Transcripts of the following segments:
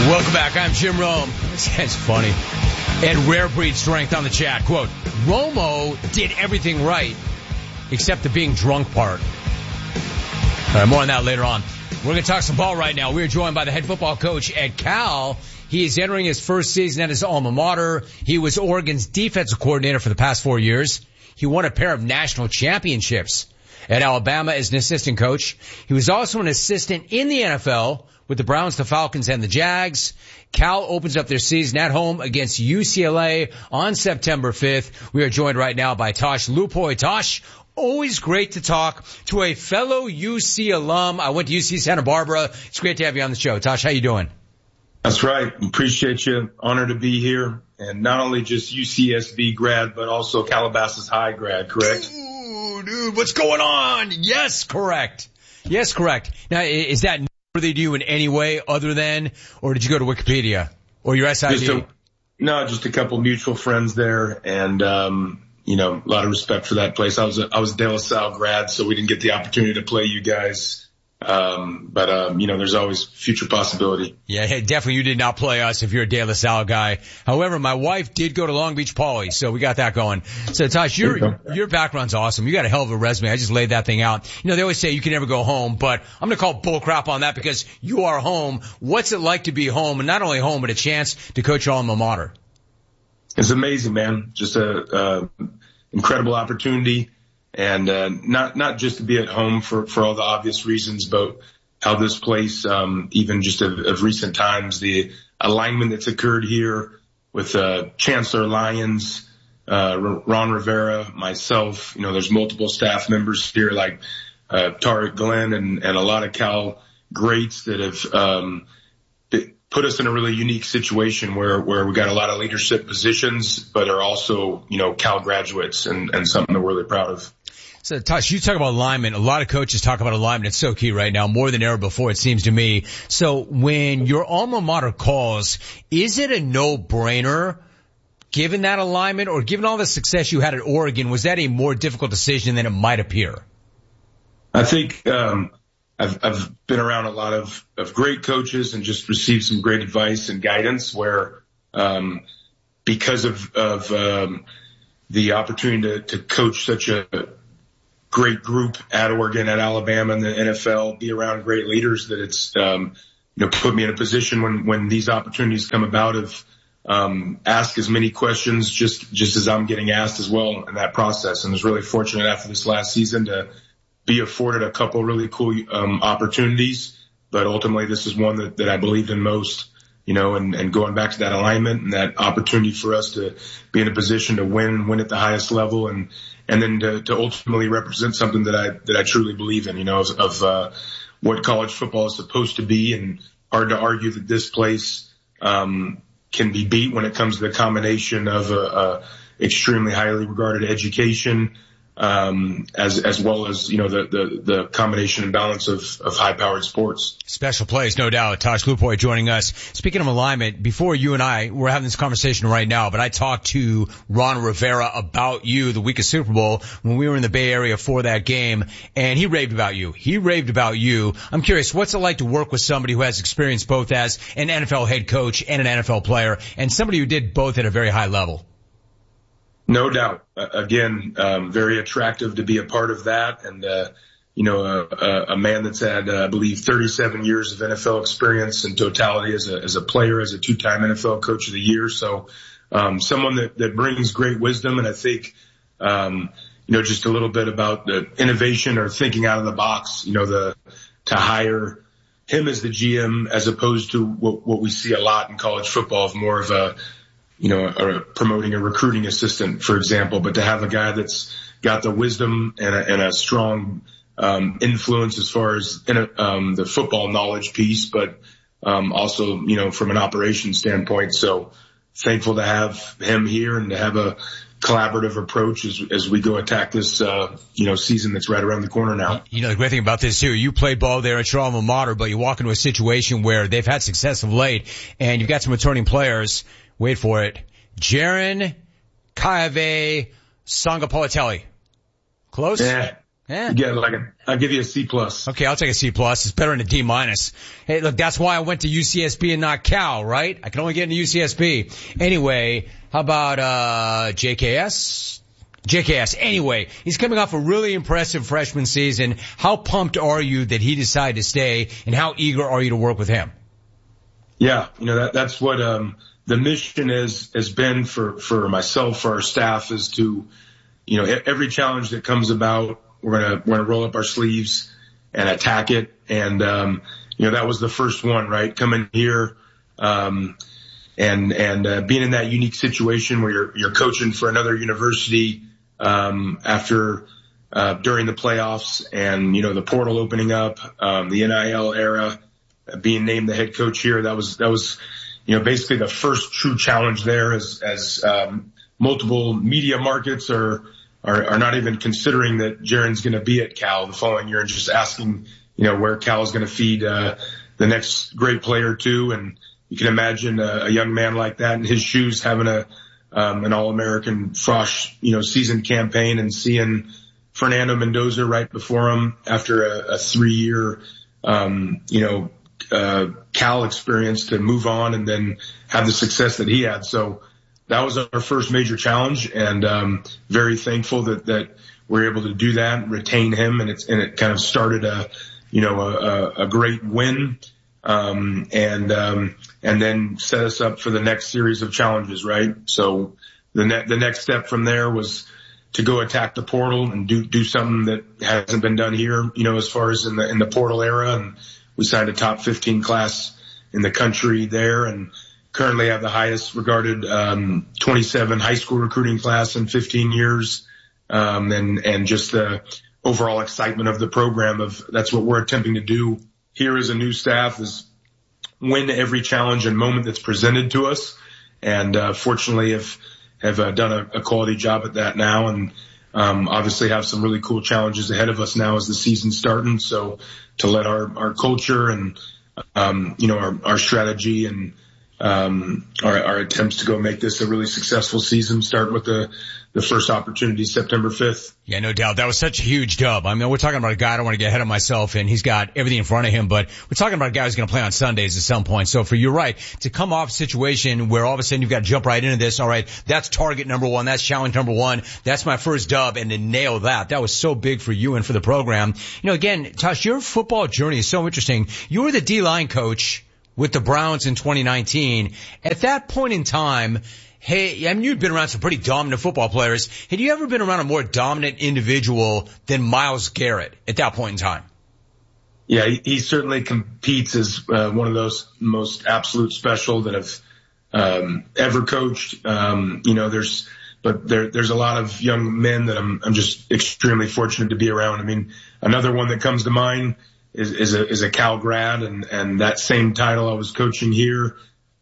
Welcome back. I'm Jim Rome. This guy's funny. And Rare Breed Strength on the chat. Quote, Romo did everything right except the being drunk part. All right, more on that later on. We're going to talk some ball right now. We're joined by the head football coach at Cal. He is entering his first season at his alma mater. He was Oregon's defensive coordinator for the past 4 years. He won a pair of national championships at Alabama as an assistant coach. He was also an assistant in the NFL with the Browns, the Falcons, and the Jags. Cal opens up their season at home against UCLA on September 5th. We are joined right now by Tosh Lupoy. Tosh, always great to talk to a fellow UC alum. I went to UC Santa Barbara. It's great to have you on the show. Tosh, how you doing? That's right. Appreciate you. Honored to be here. And not only just UCSB grad, but also Calabasas High grad, correct? Ooh, dude, what's going on? Yes, correct. Yes, correct. Now, is that worthy to you in any way other than, or did you go to Wikipedia or your SID? Just a couple mutual friends there, and a lot of respect for that place. I was a De La Salle grad, so we didn't get the opportunity to play you guys. But there's always future possibility. Yeah, hey, definitely you did not play us if you're a De La Salle guy. However, my wife did go to Long Beach Poly, so we got that going. So Tosh, your background's awesome. You got a hell of a resume. I just laid that thing out. They always say you can never go home, but I'm going to call bull crap on that because you are home. What's it like to be home, and not only home, but a chance to coach your alma mater? It's amazing, man. Just a incredible opportunity. And not just to be at home for all the obvious reasons, but how this place, even just of recent times, the alignment that's occurred here with Chancellor Lyons, Ron Rivera, myself. There's multiple staff members here like Tariq Glenn and a lot of Cal greats that have put us in a really unique situation where we got a lot of leadership positions, but are also Cal graduates and something that we're really proud of. So, Tosh, you talk about alignment. A lot of coaches talk about alignment. It's so key right now, more than ever before, it seems to me. So when your alma mater calls, is it a no-brainer, given that alignment, or given all the success you had at Oregon, was that a more difficult decision than it might appear? I think I've been around a lot of great coaches and just received some great advice and guidance where because of the opportunity to coach such a great group at Oregon, at Alabama, and the NFL, be around great leaders, that it's, put me in a position when these opportunities come about of, ask as many questions just as I'm getting asked as well in that process. And I was really fortunate after this last season to be afforded a couple really cool, opportunities. But ultimately this is one that I believed in most, and going back to that alignment and that opportunity for us to be in a position to win at the highest level and then to ultimately represent something that I truly believe in, of what college football is supposed to be. And hard to argue that this place, can be beat when it comes to the combination of a extremely highly regarded education, as well as, the combination and balance of high-powered sports. Special plays, no doubt. Tosh Lupoy joining us. Speaking of alignment, before you and we're having this conversation right now, but I talked to Ron Rivera about you the week of Super Bowl when we were in the Bay Area for that game, and he raved about you. I'm curious, what's it like to work with somebody who has experience both as an NFL head coach and an NFL player, and somebody who did both at a very high level? No doubt. Again, very attractive to be a part of that. And, a man that's had, I believe, 37 years of NFL experience in totality as a player, as a two-time NFL Coach of the Year. So, someone that brings great wisdom. And I think, just a little bit about the innovation or thinking out of the box, to hire him as the GM as opposed to what we see a lot in college football of more of a, promoting a recruiting assistant, for example, but to have a guy that's got the wisdom and a strong influence as far as the football knowledge piece, but also, from an operations standpoint. So thankful to have him here and to have a collaborative approach as we go attack this, season that's right around the corner now. The great thing about this too, you played ball there at your alma mater, but you walk into a situation where they've had success of late and you've got some returning players. Wait for it. Jaron Kaiave Sangapalatelli. Close? Yeah. Yeah. I'll give you a C+. Okay, I'll take a C+. It's better than a D-. Hey, look, that's why I went to UCSB and not Cal, right? I can only get into UCSB. Anyway, how about, JKS? JKS. Anyway, he's coming off a really impressive freshman season. How pumped are you that he decided to stay, and how eager are you to work with him? Yeah, that's what, the mission has been for myself, for our staff, is to, every challenge that comes about, we're gonna roll up our sleeves and attack it. And, that was the first one, right? Coming here, and being in that unique situation where you're coaching for another university, after, during the playoffs and, the portal opening up, the NIL era, being named the head coach here. That was, basically the first true challenge there, as multiple media markets are not even considering that Jaren's going to be at Cal the following year, and just asking, where Cal is going to feed, the next great player to. And you can imagine a young man like that in his shoes having an All-American Frosh, season campaign, and seeing Fernando Mendoza right before him after a 3-year, Cal experience, to move on and then have the success that he had. So that was our first major challenge, and very thankful that we're able to do that, retain him, and it kind of started a great win, and then set us up for the next series of challenges, right? So the next step from there was to go attack the portal and do something that hasn't been done here, as far as in the portal era. And we signed a top 15 class in the country there, and currently have the highest regarded 27 high school recruiting class in 15 years. And just the overall excitement of the program, that's what we're attempting to do here as a new staff, is win every challenge and moment that's presented to us. And fortunately have done a quality job at that now, and obviously have some really cool challenges ahead of us now as the season's starting. So to let our culture and our strategy and our attempts to go make this a really successful season start with the first opportunity September 5th. Yeah, no doubt. That was such a huge dub. I mean, we're talking about a guy, I don't want to get ahead of myself, and he's got everything in front of him, but we're talking about a guy who's going to play on Sundays at some point. So you're right, to come off a situation where all of a sudden you've got to jump right into this. All right, that's target number one. That's challenge number one. That's my first dub, and to nail that was so big for you and for the program. Again, Tosh, your football journey is so interesting. You were the D-line coach with the Browns in 2019. At that point in time, hey, I mean, you've been around some pretty dominant football players. Had you ever been around a more dominant individual than Myles Garrett at that point in time? Yeah, he certainly competes as one of those most absolute special that have ever coached. There's a lot of young men that I'm just extremely fortunate to be around. I mean, another one that comes to mind is a Cal grad, and that same title I was coaching here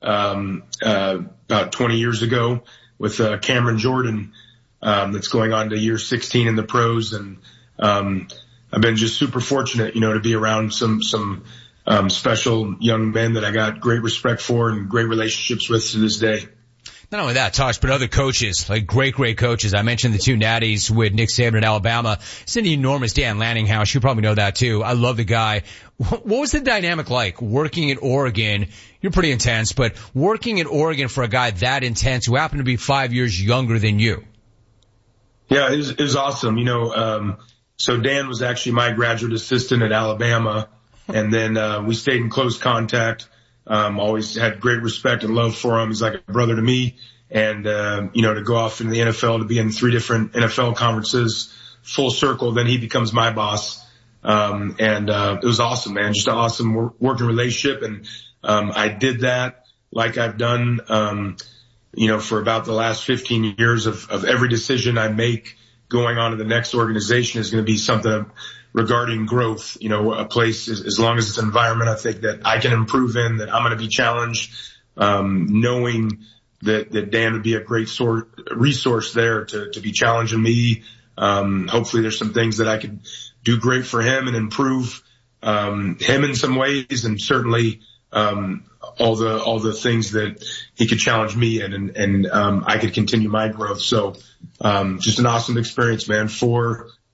about 20 years ago with Cameron Jordan, that's going on to year 16 in the pros. And I've been just super fortunate, to be around some special young men that I got great respect for and great relationships with to this day. Not only that, Tosh, but other coaches, like great coaches. I mentioned the two natties with Nick Saban at Alabama. It's an enormous Dan Lanninghouse. You probably know that too. I love the guy. What was the dynamic like working at Oregon? You're pretty intense, but working at Oregon for a guy that intense who happened to be 5 years younger than you? Yeah, it was awesome. So Dan was actually my graduate assistant at Alabama, and then we stayed in close contact. Always had great respect and love for him. He's like a brother to me. And, to go off in the NFL, to be in 3 different NFL conferences, full circle, then he becomes my boss. It was awesome, man. Just an awesome working relationship. And, I did that like I've done, for about the last 15 years of every decision I make going on to the next organization is going to be something regarding growth, a place, as long as it's an environment I think that I can improve in, that I'm going to be challenged, knowing that Dan would be a great resource there to be challenging me. Hopefully there's some things that I could do great for him and improve, him in some ways, and certainly, all the things that he could challenge me in, and I could continue my growth. So, just an awesome experience, man. Four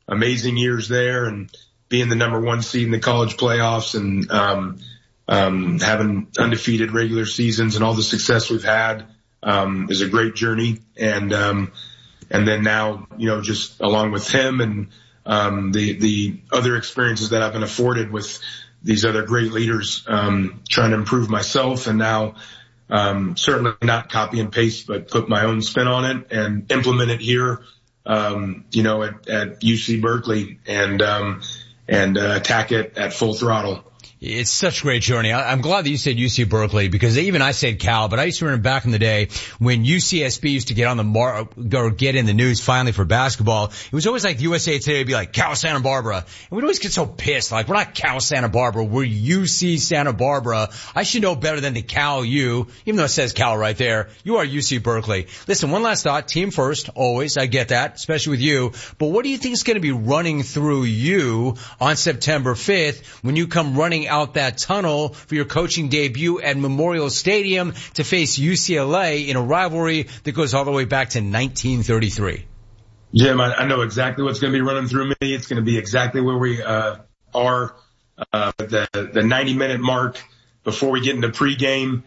amazing years there and being the number 1 seed in the college playoffs and, having undefeated regular seasons and all the success we've had, is a great journey. And then now, just along with him and, the other experiences that I've been afforded with these other great leaders, trying to improve myself and now, certainly not copy and paste, but put my own spin on it and implement it here, at UC Berkeley and attack it at full throttle. It's such a great journey. I'm glad that you said UC Berkeley because even I said Cal, but I used to remember back in the day when UCSB used to get on or get in the news finally for basketball. It was always like USA Today would be like Cal Santa Barbara. And we'd always get so pissed. Like, we're not Cal Santa Barbara. We're UC Santa Barbara. I should know better than to Cal you, even though it says Cal right there. You are UC Berkeley. Listen, one last thought. Team first, always. I get that, especially with you. But what do you think is going to be running through you on September 5th when you come running out that tunnel for your coaching debut at Memorial Stadium to face UCLA in a rivalry that goes all the way back to 1933? Jim, I know exactly what's going to be running through me. It's going to be exactly where we are the 90-minute mark before we get into pregame,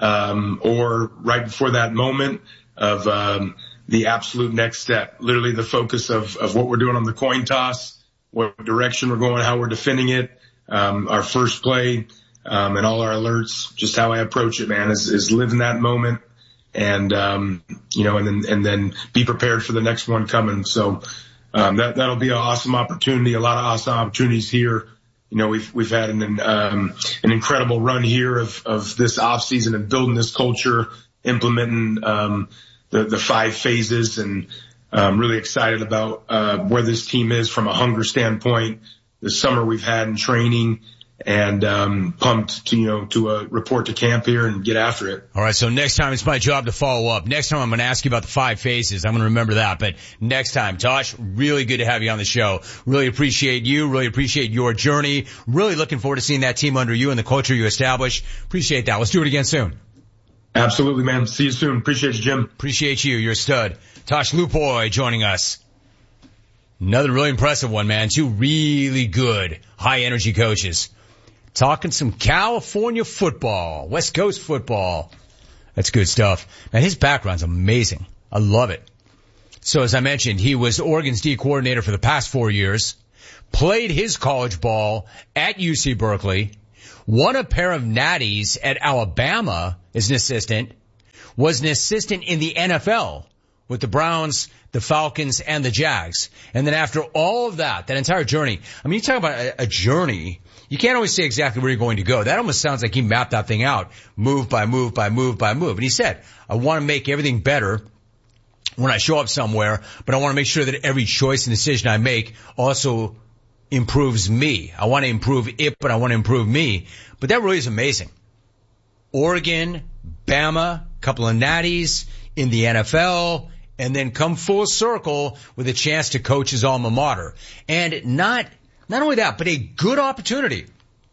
or right before that moment of the absolute next step. Literally the focus of what we're doing on the coin toss, what direction we're going, how we're defending it. Our first play, and all our alerts, just how I approach it, man, is live in that moment and, and then be prepared for the next one coming. So, that'll be an awesome opportunity, a lot of awesome opportunities here. We've had an incredible run here of this off season and building this culture, implementing, the 5 phases and, really excited about, where this team is from a hunger standpoint. The summer we've had in training and, pumped to report to camp here and get after it. All right. So next time it's my job to follow up. Next time I'm going to ask you about the 5 phases. I'm going to remember that. But next time, Tosh, really good to have you on the show. Really appreciate you. Really appreciate your journey. Really looking forward to seeing that team under you and the culture you establish. Appreciate that. Let's do it again soon. Absolutely, man. See you soon. Appreciate you, Jim. Appreciate you. You're a stud. Tosh Lupoy joining us. Another really impressive one, man. 2 really good, high-energy coaches. Talking some California football, West Coast football. That's good stuff. Man, his background's amazing. I love it. So as I mentioned, he was Oregon's D coordinator for the past 4 years, played his college ball at UC Berkeley, won a pair of natties at Alabama as an assistant, was an assistant in the NFL with the Browns, the Falcons, and the Jags. And then after all of that entire journey, I mean, you talk about a journey, you can't always say exactly where you're going to go. That almost sounds like he mapped that thing out, move by move by move by move. And he said, I want to make everything better when I show up somewhere, but I want to make sure that every choice and decision I make also improves me. I want to improve it, but I want to improve me. But that really is amazing. Oregon, Bama, couple of natties in the NFL, and then come full circle with a chance to coach his alma mater. And not only that, but a good opportunity.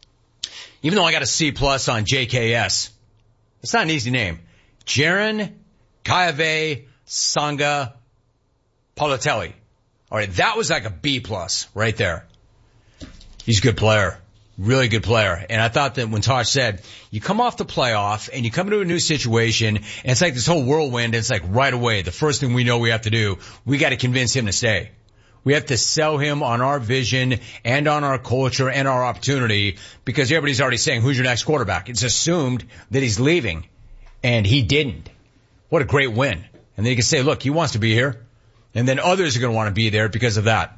Even though I got a C+ on JKS, it's not an easy name. Jaron Kayave Sanga Politelli. All right, that was like a B+ right there. He's a good player. Really good player. And I thought that when Tosh said, you come off the playoff and you come into a new situation and it's like this whole whirlwind, it's like right away, the first thing we know we have to do, we got to convince him to stay. We have to sell him on our vision and on our culture and our opportunity because everybody's already saying, who's your next quarterback? It's assumed that he's leaving and he didn't. What a great win. And then you can say, look, he wants to be here. And then others are going to want to be there because of that.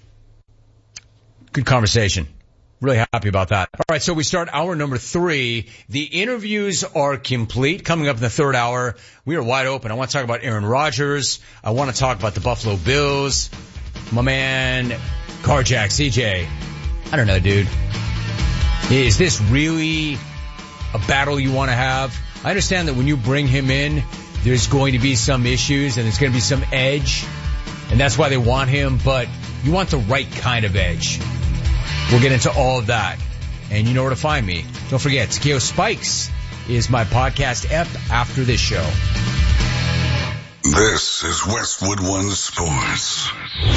Good conversation. Really happy about that. All right, so we start hour number 3. The interviews are complete. Coming up in the third hour, we are wide open. I want to talk about Aaron Rodgers. I want to talk about the Buffalo Bills. My man, Carjack, CJ. I don't know, dude. Is this really a battle you want to have? I understand that when you bring him in, there's going to be some issues and there's going to be some edge. And that's why they want him, but you want the right kind of edge. We'll get into all of that. And you know where to find me. Don't forget, Takeo Spikes is my podcast app after this show. This is Westwood One Sports.